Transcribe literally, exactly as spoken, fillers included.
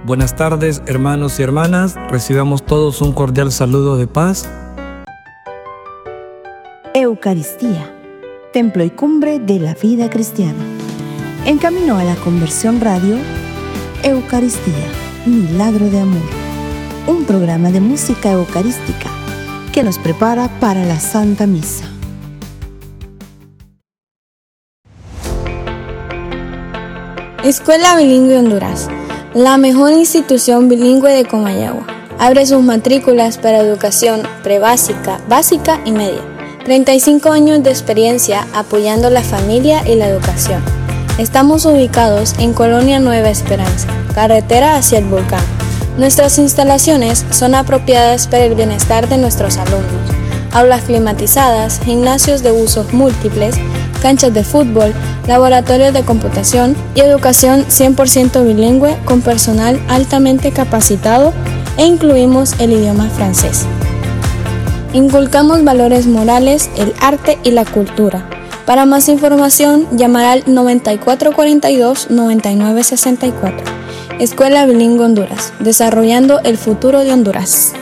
Buenas tardes, hermanos y hermanas. Recibamos todos un cordial saludo de paz. Eucaristía, templo y cumbre de la vida cristiana. En camino a la conversión radio, Eucaristía, milagro de amor. Un programa de música eucarística que nos prepara para la Santa Misa. Escuela Bilingüe Honduras, la mejor institución bilingüe de Comayagua. Abre sus matrículas para educación prebásica, básica y media. treinta y cinco años de experiencia apoyando la familia y la educación. Estamos ubicados en Colonia Nueva Esperanza, carretera hacia el volcán. Nuestras instalaciones son apropiadas para el bienestar de nuestros alumnos. Aulas climatizadas, gimnasios de usos múltiples, canchas de fútbol, laboratorios de computación y educación cien por ciento bilingüe con personal altamente capacitado e incluimos el idioma francés. Inculcamos valores morales, el arte y la cultura. Para más información, llamar al noventa y cuatro cuarenta y dos, noventa y nueve sesenta y cuatro. Escuela Bilingüe Honduras, desarrollando el futuro de Honduras.